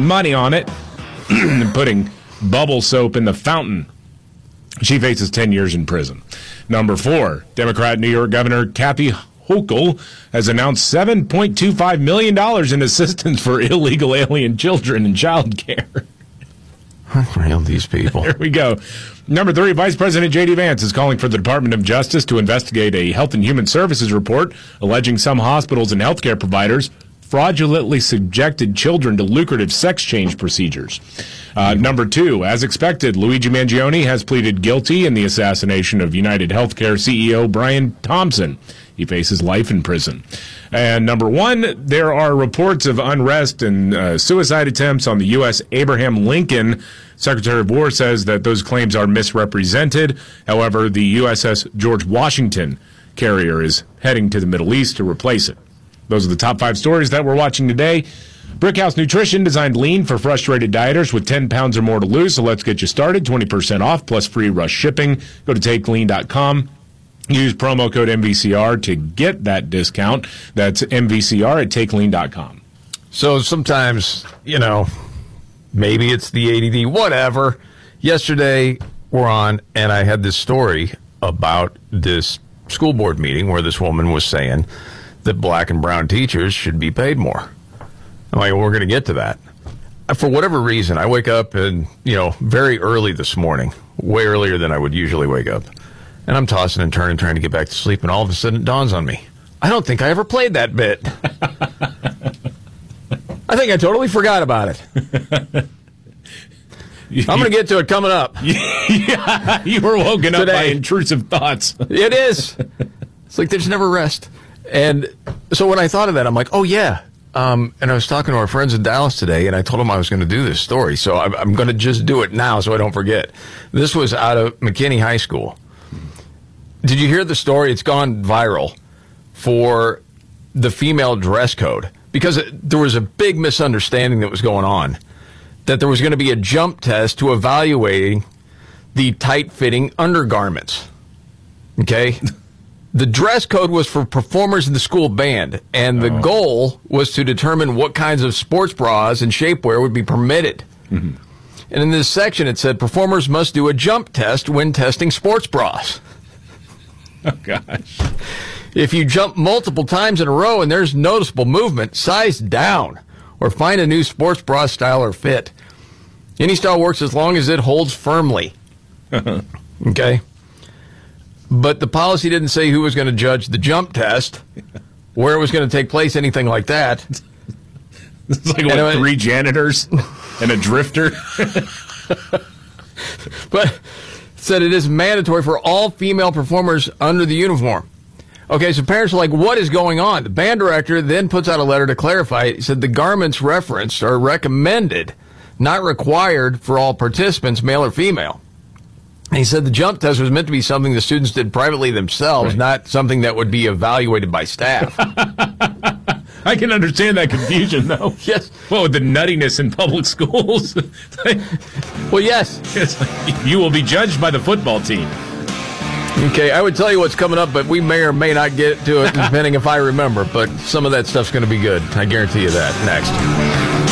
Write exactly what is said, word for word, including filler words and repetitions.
money on it and putting bubble soap in the fountain. She faces ten years in prison. Number four, Democrat New York Governor Kathy Hochul has announced seven point two five million dollars in assistance for illegal alien children and child care. Unreal, these people. There we go. Number three, Vice President J D. Vance is calling for the Department of Justice to investigate a Health and Human Services report alleging some hospitals and healthcare providers fraudulently subjected children to lucrative sex change procedures. Uh, number two, as expected, Luigi Mangione has pleaded guilty in the assassination of United Healthcare C E O Brian Thompson. He faces life in prison. And number one, there are reports of unrest and uh, suicide attempts on the U S Abraham Lincoln. Secretary of War says that those claims are misrepresented. However, the U S S George Washington carrier is heading to the Middle East to replace it. Those are the top five stories that we're watching today. Brickhouse Nutrition designed lean for frustrated dieters with ten pounds or more to lose. So let's get you started. twenty percent off plus free rush shipping. Go to take lean dot com. Use promo code M V C R to get that discount. That's M V C R at take lean dot com. So sometimes, you know, maybe it's the A D D, whatever. Yesterday, we're on, and I had this story about this school board meeting where this woman was saying that black and brown teachers should be paid more. I'm like, well, we're going to get to that. For whatever reason, I wake up and, you know, very early this morning, way earlier than I would usually wake up. And I'm tossing and turning, trying to get back to sleep, and all of a sudden it dawns on me. I don't think I ever played that bit. I think I totally forgot about it. I'm going to get to it coming up. Yeah, you were woken Today. up by intrusive thoughts. It is. It's like there's never rest. And so when I thought of that, I'm like, oh, yeah. Um, and I was talking to our friends in Dallas today, and I told them I was going to do this story. So I'm, I'm going to just do it now so I don't forget. This was out of McKinney High School. Did you hear the story? It's gone viral for the female dress code because there was a big misunderstanding that was going on, that there was going to be a jump test to evaluating the tight-fitting undergarments. Okay? The dress code was for performers in the school band, and the oh. goal was to determine what kinds of sports bras and shapewear would be permitted. Mm-hmm. And in this section, it said performers must do a jump test when testing sports bras. Oh, gosh. If you jump multiple times in a row and there's noticeable movement, size down or find a new sports bra style or fit. Any style works as long as it holds firmly. Okay? But the policy didn't say who was going to judge the jump test, where it was going to take place, anything like that. It's like, what, it, three janitors and a drifter? But said it is mandatory for all female performers under the uniform. Okay, so parents are like, what is going on? The band director then puts out a letter to clarify. He said the garments referenced are recommended, not required for all participants, male or female. And he said the jump test was meant to be something the students did privately themselves, right, not something that would be evaluated by staff. I can understand that confusion, though. Yes. Well, with the nuttiness in public schools. Well, yes. Like, you will be judged by the football team. Okay, I would tell you what's coming up, but we may or may not get to it, depending if I remember. But some of that stuff's going to be good. I guarantee you that. Next.